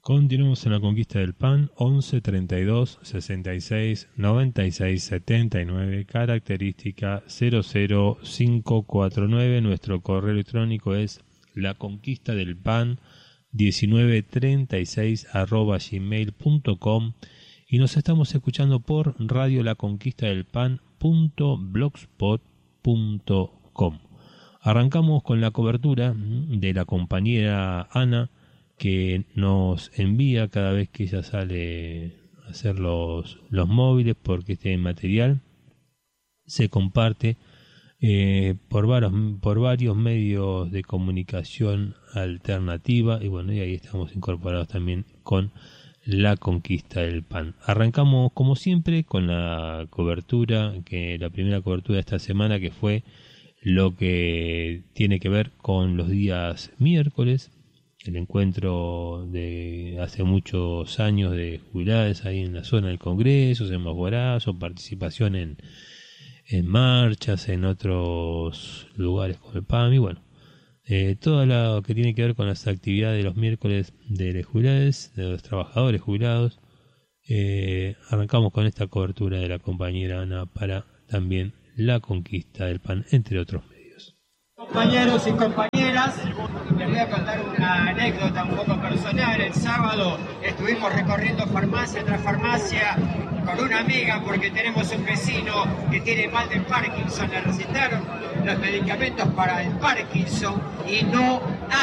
Continuamos en la conquista del pan. 11 32 66 96 79, característica 00549. Nuestro correo electrónico es laconquistadelpan 1936 @gmail.com y nos estamos escuchando por radio laconquistadelpan.blogspot.com. Arrancamos con la cobertura de la compañera Ana, que nos envía cada vez que ella sale a hacer los móviles, porque este material se comparte por varios medios de comunicación alternativa, y bueno, y ahí estamos incorporados también con la conquista del pan. Arrancamos como siempre con la cobertura, la primera cobertura de esta semana, que fue lo que tiene que ver con los días miércoles, el encuentro de hace muchos años de jubiladas ahí en la zona del Congreso, en Mosborazo, participación en marchas en otros lugares con el PAM, y bueno, todo lo que tiene que ver con las actividades de los miércoles de los jubilados, de los trabajadores jubilados. Arrancamos con esta cobertura de la compañera Ana para también la conquista del pan, entre otros medios. Compañeros y compañeras, les voy a contar una anécdota un poco personal. El sábado estuvimos recorriendo farmacia tras farmacia con una amiga, porque tenemos un vecino que tiene mal de Parkinson. Le recetaron los medicamentos para el Parkinson y no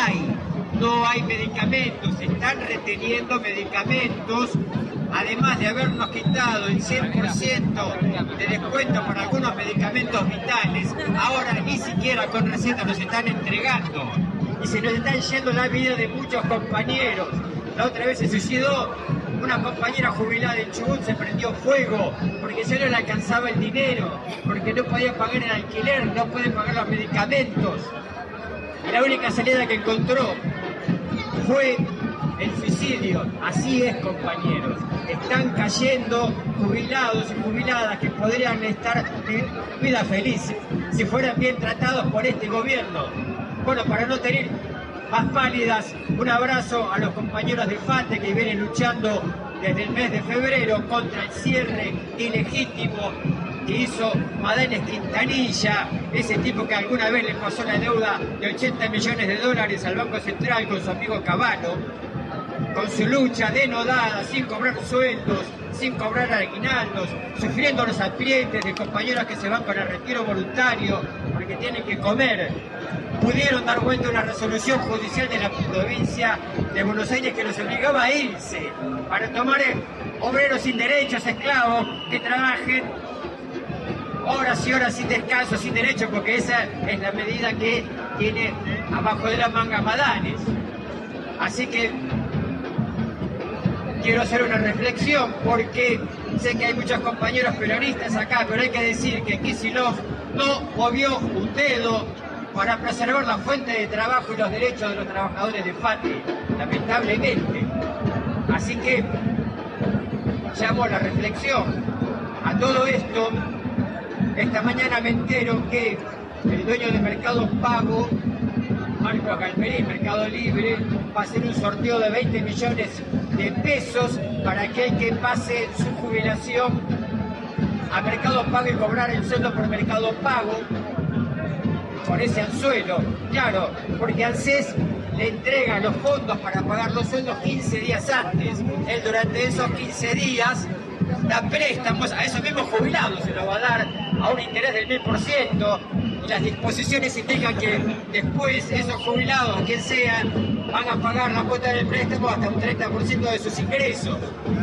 hay medicamentos, están reteniendo medicamentos. Además de habernos quitado el 100% de descuento para algunos medicamentos vitales, ahora ni siquiera con receta nos están entregando. Y se nos están yendo la vida de muchos compañeros. La otra vez se suicidó una compañera jubilada en Chubut, se prendió fuego porque ya no le alcanzaba el dinero, porque no podía pagar el alquiler, no puede pagar los medicamentos. Y la única salida que encontró fue el suicidio. Así es, compañeros. Están cayendo jubilados y jubiladas que podrían estar de vida felices si fueran bien tratados por este gobierno. Bueno, para no tener más pálidas, un abrazo a los compañeros de FATE que vienen luchando desde el mes de febrero contra el cierre ilegítimo que hizo Madanes Quintanilla, ese tipo que alguna vez le pasó la deuda de $80 millones al Banco Central con su amigo Cavallo, con su lucha denodada, sin cobrar sueldos, sin cobrar aguinaldos, sufriendo los aprietes de compañeros que se van con el retiro voluntario porque tienen que comer. Pudieron dar vuelta a una resolución judicial de la provincia de Buenos Aires que los obligaba a irse para tomar obreros sin derechos, esclavos, que trabajen horas y horas sin descanso, sin derecho, porque esa es la medida que tiene abajo de la manga Madanes. Así que quiero hacer una reflexión, porque sé que hay muchos compañeros peronistas acá, pero hay que decir que Kicillof no movió un dedo para preservar la fuente de trabajo y los derechos de los trabajadores de FATE, lamentablemente. Así que llamo a la reflexión. A todo esto, esta mañana me entero que el dueño de Mercado Pago, Marco Galperín, Mercado Libre, va a hacer un sorteo de 20 millones de pesos para aquel que pase su jubilación a Mercado Pago y cobrar el sueldo por Mercado Pago con ese anzuelo. Claro, porque ANSES le entrega los fondos para pagar los sueldos 15 días antes. Él durante esos 15 días da préstamos a esos mismos jubilados, se lo va a dar a un interés del 1000%, y las disposiciones indican que después esos jubilados, quien sean, van a pagar la cuota del préstamo hasta un 30% de sus ingresos.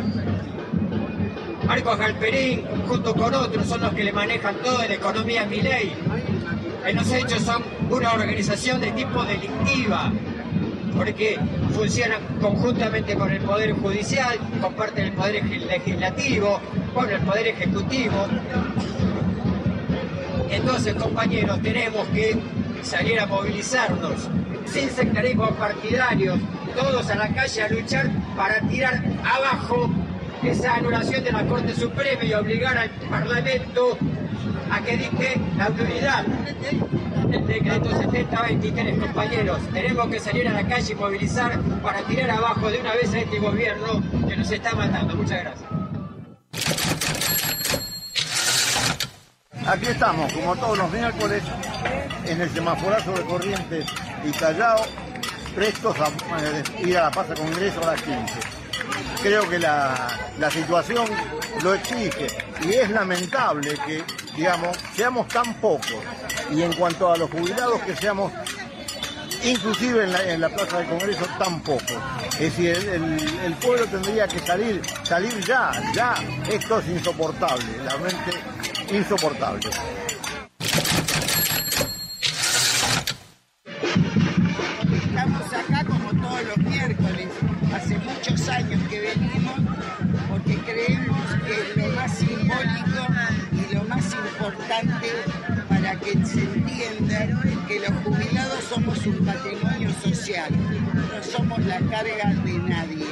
Marcos Galperín, junto con otros, son los que le manejan toda la economía Milei. En los hechos son una organización de tipo delictiva, porque funcionan conjuntamente con el Poder Judicial, comparten el Poder Legislativo, con el Poder Ejecutivo. Entonces, compañeros, tenemos que salir a movilizarnos, sin sectarismos partidarios, todos a la calle a luchar para tirar abajo esa anulación de la Corte Suprema y obligar al Parlamento a que dicte la autoridad. el decreto 7023, compañeros. Tenemos que salir a la calle y movilizar para tirar abajo de una vez a este gobierno que nos está matando. Muchas gracias. Aquí estamos, como todos los miércoles, en el semaforazo de Corrientes y Callao, prestos a ir a la Plaza Congreso a las 15. Creo que la situación lo exige y es lamentable que, digamos, seamos tan pocos, y en cuanto a los jubilados que seamos, inclusive en la Plaza del Congreso, tan pocos. Es decir, el pueblo tendría que salir ya. Esto es insoportable, realmente insoportable. Estamos acá como todos los miércoles, hace muchos años que venimos, porque creemos que es lo más simbólico y lo más importante para que se entienda que los jubilados somos un patrimonio social, no somos la carga de nadie.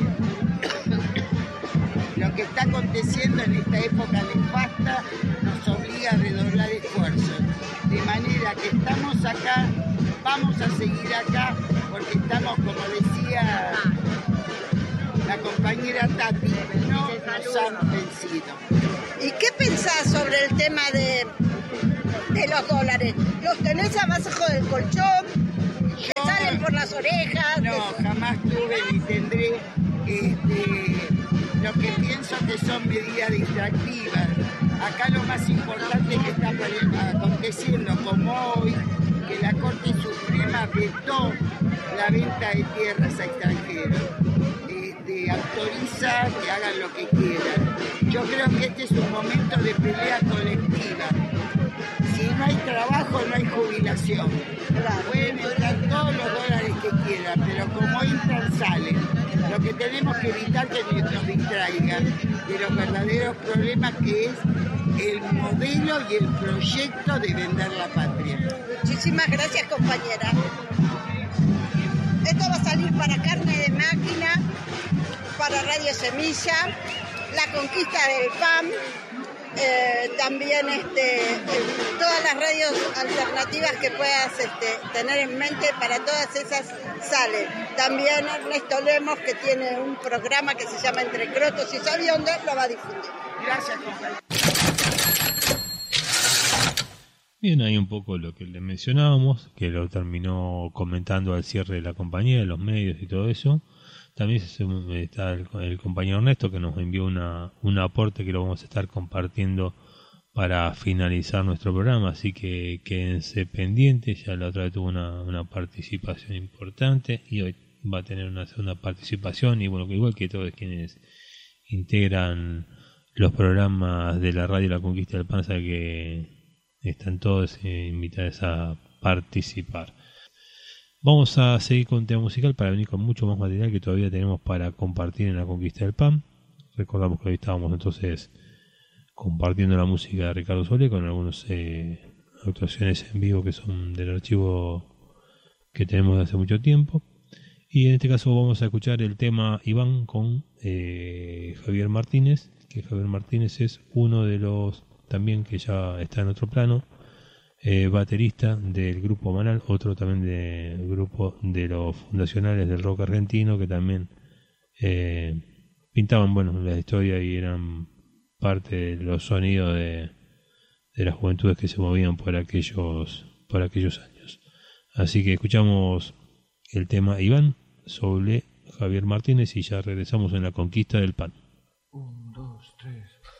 Lo que está aconteciendo en esta época nefasta nos obliga a redoblar esfuerzos, de manera que estamos acá, vamos a seguir acá, porque estamos, como decía la compañera Tati, no nos han vencido. ¿Y qué pensás sobre el tema de los dólares? ¿Los tenés abajo del colchón? ¿Te salen por las orejas? No, jamás tuve ni tendré. Lo que pienso que son medidas distractivas. Acá lo más importante que está aconteciendo, como hoy, que la Corte Suprema vetó la venta de tierras a extranjeros. Autoriza que hagan lo que quieran. Yo creo que este es un momento de pelea colectiva. Si no hay trabajo, no hay jubilación. Pueden entrar todos los dólares que quieran, pero como entran, salen. Lo que tenemos que evitar es que nos distraigan de los verdaderos problemas, que es el modelo y el proyecto de vender la patria. Muchísimas gracias, compañera. Esto va a salir para Carne de Máquina, para Radio Semilla, La Conquista del PAN, también todas las radios alternativas que puedas tener en mente, para todas esas salen. También Ernesto Lemos, que tiene un programa que se llama Entre Crotos y Sabiondos, lo va a difundir. Gracias, compañero. Bien, ahí un poco lo que le mencionábamos, que lo terminó comentando al cierre de la compañía, de los medios y todo eso. También está el compañero Ernesto, que nos envió un aporte que lo vamos a estar compartiendo para finalizar nuestro programa, así que quédense pendientes. Ya la otra vez tuvo una participación importante y hoy va a tener una segunda participación, y bueno, igual que todos quienes integran los programas de la radio La Conquista del PAN, sabe que están todos invitados a participar. Vamos a seguir con tema musical para venir con mucho más material que todavía tenemos para compartir en La Conquista del PAN. Recordamos que hoy estábamos entonces compartiendo la música de Ricardo Solé con algunas actuaciones en vivo que son del archivo que tenemos de hace mucho tiempo. Y en este caso vamos a escuchar el tema Iván con Javier Martínez, que Javier Martínez es uno de los también que ya está en otro plano, baterista del grupo Manal, otro también del grupo de los fundacionales del rock argentino, que también pintaban la historia y eran parte de los sonidos de las juventudes que se movían por aquellos años. Así que escuchamos el tema Iván sobre Javier Martínez y ya regresamos en La Conquista del PAN. 1, 2, 3